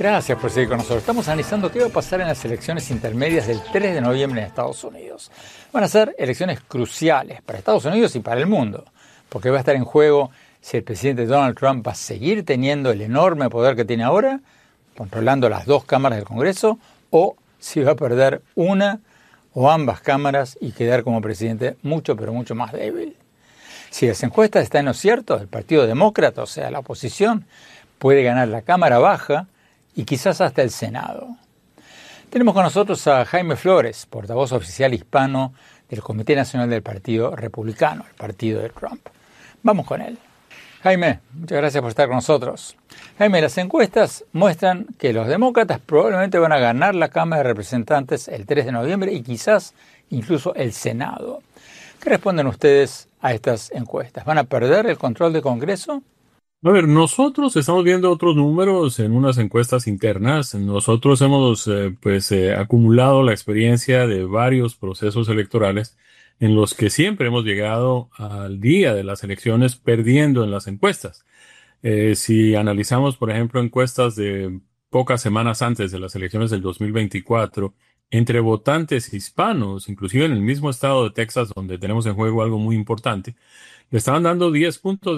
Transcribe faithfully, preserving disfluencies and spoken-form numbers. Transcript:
Gracias por seguir con nosotros. Estamos analizando qué va a pasar en las elecciones intermedias del tres de noviembre en Estados Unidos. Van a ser elecciones cruciales para Estados Unidos y para el mundo, porque va a estar en juego si el presidente Donald Trump va a seguir teniendo el enorme poder que tiene ahora, controlando las dos cámaras del Congreso, o si va a perder una o ambas cámaras y quedar como presidente mucho, pero mucho más débil. Si las encuestas están en lo cierto, el Partido Demócrata, o sea, la oposición, puede ganar la Cámara Baja y quizás hasta el Senado. Tenemos con nosotros a Jaime Flores, portavoz oficial hispano del Comité Nacional del Partido Republicano, el partido de Trump. Vamos con él. Jaime, muchas gracias por estar con nosotros. Jaime, las encuestas muestran que los demócratas probablemente van a ganar la Cámara de Representantes el tres de noviembre y quizás incluso el Senado. ¿Qué responden ustedes a estas encuestas? ¿Van a perder el control del Congreso? A ver, nosotros estamos viendo otros números en unas encuestas internas. Nosotros hemos eh, pues eh, acumulado la experiencia de varios procesos electorales en los que siempre hemos llegado al día de las elecciones perdiendo en las encuestas. Eh, si analizamos, por ejemplo, encuestas de pocas semanas antes de las elecciones del dos mil veinticuatro, entre votantes hispanos, inclusive en el mismo estado de Texas, donde tenemos en juego algo muy importante, le estaban dando diez puntos